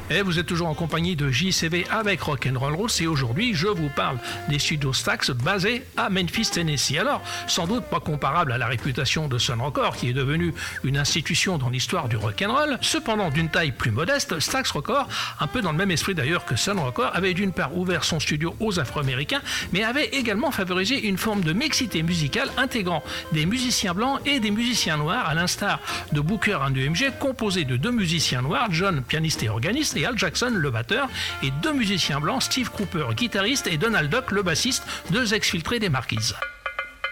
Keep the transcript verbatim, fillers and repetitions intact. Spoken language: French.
Et vous êtes toujours en compagnie de J C V avec Rock'n'Roll Roots et aujourd'hui je vous parle des studios Stax basés à Memphis, Tennessee. Alors, sans doute pas comparable à la réputation de Sun Records qui est devenue une institution dans l'histoire du rock'n'roll, cependant d'une taille plus modeste, Stax Records, un peu dans le même esprit d'ailleurs que Sun Records, avait d'une part ouvert son studio aux Afro-Américains, mais avait également favorisé une forme de mixité musicale intégrant des musiciens blancs et des musiciens noirs, à l'instar de Booker and the M G, composé de deux musiciens noirs, John, pianiste et organiste, et Al Jackson, le batteur, et deux musiciens blancs, Steve Cropper, guitariste, et Donald Duck, le bassiste, deux exfiltrés des Marquises.